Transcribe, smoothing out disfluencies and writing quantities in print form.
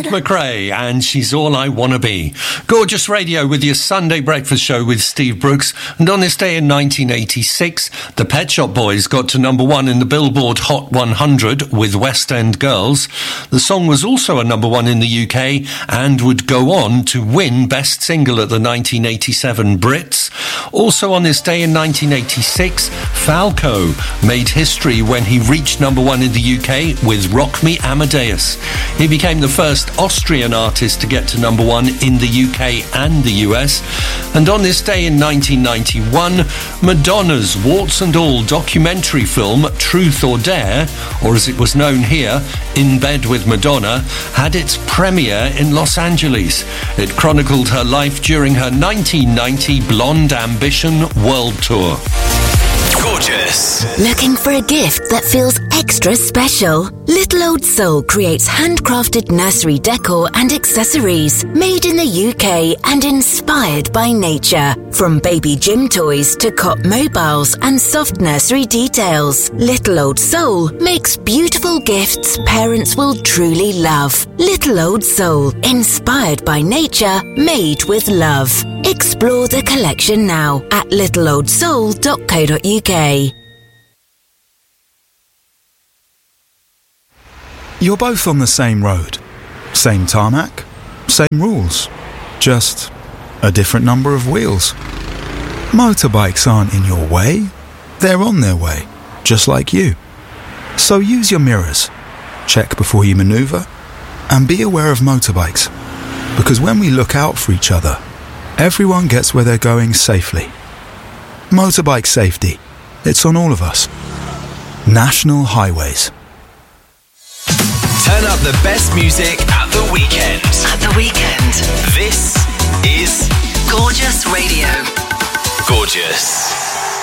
McRae, and She's All I Wanna Be. Gorgeous Radio with your Sunday breakfast show with Steve Brooks. And on this day in 1986, the Pet Shop Boys got to number one in the Billboard Hot 100 with West End Girls. The song was also a number one in the UK and would go on to win Best Single at the 1987 Brits. Also on this day in 1986, Falco made history when he reached number one in the UK with Rock Me Amadeus. He became the first Austrian artist to get to number one in the UK and the US. And on this day in 1991, Madonna's Warts and All documentary film Truth or Dare, or as it was known here, In Bed with Madonna, had its premiere in Los Angeles. It chronicled her life during her 1990 Blonde Ambition World Tour. Gorgeous. Looking for a gift that feels extra special? Little Old Soul creates handcrafted nursery decor and accessories made in the UK and inspired by nature. From baby gym toys to cot mobiles and soft nursery details, Little Old Soul makes beautiful gifts parents will truly love. Little Old Soul, inspired by nature, made with love. Explore the collection now at littleoldsoul.co.uk. You're both on the same road, same tarmac, same rules, just a different number of wheels. Motorbikes aren't in your way, they're on their way, just like you. So use your mirrors, check before you manoeuvre, and be aware of motorbikes, because when we look out for each other, everyone gets where they're going safely. Motorbike safety, it's on all of us. National Highways. Turn up the best music at the weekend. At the weekend. This is Gorgeous Radio. Gorgeous.